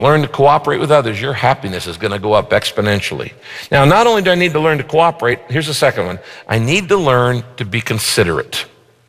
learn to cooperate with others, your happiness is going to go up exponentially. Now, not only do I need to learn to cooperate, here's the second one. I need to learn to be considerate.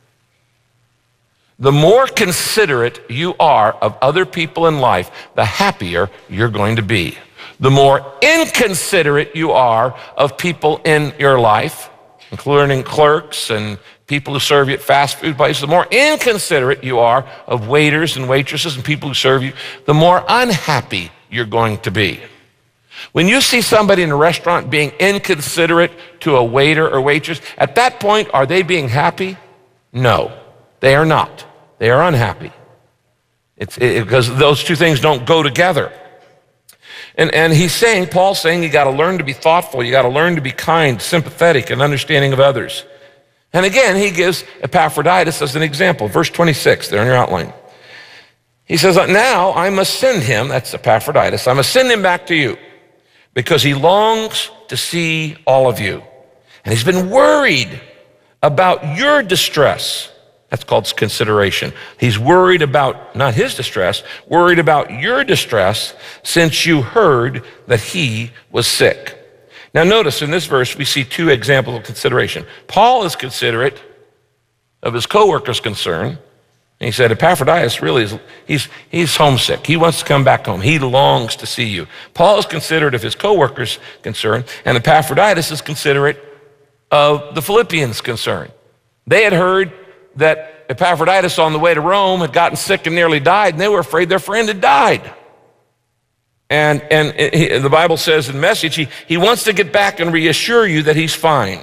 The more considerate you are of other people in life, the happier you're going to be. The more inconsiderate you are of people in your life, including clerks and people who serve you at fast food places, the more inconsiderate you are of waiters and waitresses and people who serve you, the more unhappy you're going to be. When you see somebody in a restaurant being inconsiderate to a waiter or waitress, at that point, are they being happy? No, they are not. They are unhappy. Because those two things don't go together. And Paul's saying, you got to learn to be thoughtful. You got to learn to be kind, sympathetic, and understanding of others. And again, he gives Epaphroditus as an example. Verse 26, there in your outline. He says, now I must send him, that's Epaphroditus, I must send him back to you because he longs to see all of you. And he's been worried about your distress. That's called consideration. He's worried about, not his distress, worried about your distress since you heard that he was sick. Now notice in this verse, we see two examples of consideration. Paul is considerate of his co-worker's concern. And he said, Epaphroditus really is, he's homesick. He wants to come back home. He longs to see you. Paul is considerate of his co-worker's concern, and Epaphroditus is considerate of the Philippians' concern. They had heard that Epaphroditus on the way to Rome had gotten sick and nearly died, and they were afraid their friend had died. And the Bible says in Message, he wants to get back and reassure you that he's fine.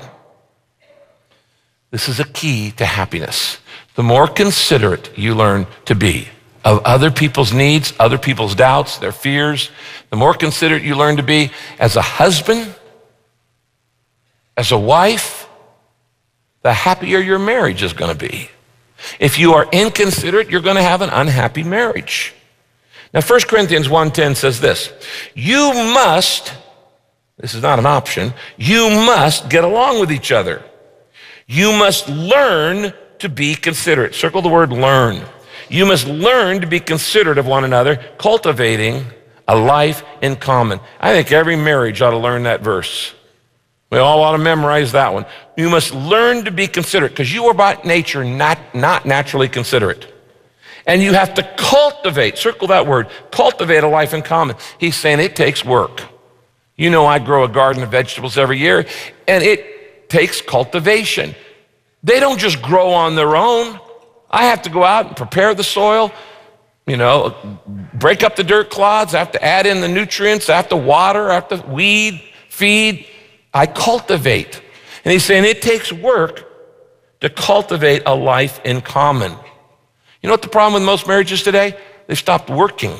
This is a key to happiness. The more considerate you learn to be of other people's needs, other people's doubts, their fears, the more considerate you learn to be as a husband, as a wife, the happier your marriage is going to be. If you are inconsiderate, you're going to have an unhappy marriage. Now, 1 Corinthians 1:10 says this, you must, this is not an option, you must get along with each other. You must learn to be considerate. Circle the word learn. You must learn to be considerate of one another, cultivating a life in common. I think every marriage ought to learn that verse. We all ought to memorize that one. You must learn to be considerate because you are by nature not naturally considerate. And you have to cultivate, circle that word, cultivate a life in common. He's saying it takes work. You know, I grow a garden of vegetables every year, and it takes cultivation. They don't just grow on their own. I have to go out and prepare the soil, break up the dirt clods. I have to add in the nutrients. I have to water. I have to weed, feed. I cultivate. And he's saying it takes work to cultivate a life in common. You know what the problem with most marriages today? They've stopped working.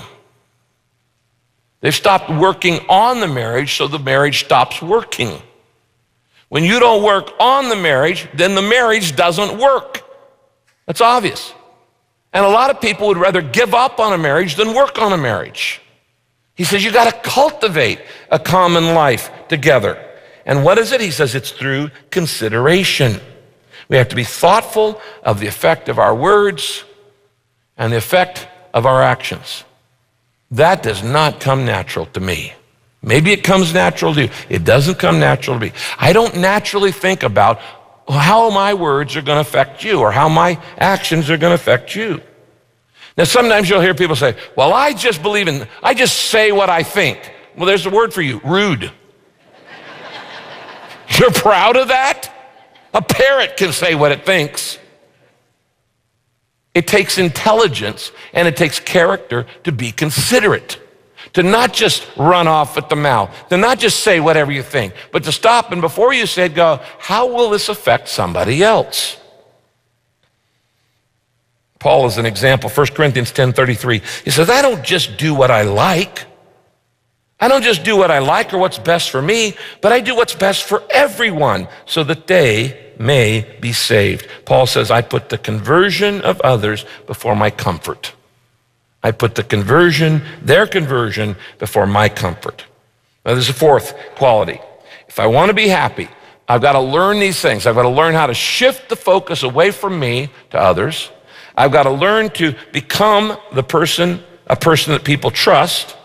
They've stopped working on the marriage, so the marriage stops working. When you don't work on the marriage, then the marriage doesn't work. That's obvious. And a lot of people would rather give up on a marriage than work on a marriage. He says you got to cultivate a common life together. And what is it? He says it's through consideration. We have to be thoughtful of the effect of our words and the effect of our actions. That does not come natural to me. Maybe it comes natural to you. It doesn't come natural to me. I don't naturally think about how my words are going to affect you or how my actions are going to affect you. Now, sometimes you'll hear people say, well, I just say what I think. Well, there's a word for you, rude. You're proud of that? A parrot can say what it thinks. It takes intelligence and it takes character to be considerate, to not just run off at the mouth, to not just say whatever you think, but to stop and before you say it, go, how will this affect somebody else? Paul is an example, 1 Corinthians 10:33. He says, I don't just do what I like. I don't just do what I like or what's best for me, but I do what's best for everyone so that they may be saved. Paul says, I put the conversion of others before my comfort. I put their conversion before my comfort. Now, there's a fourth quality. If I want to be happy, I've got to learn these things. I've got to learn how to shift the focus away from me to others. I've got to learn to become a person that people trust.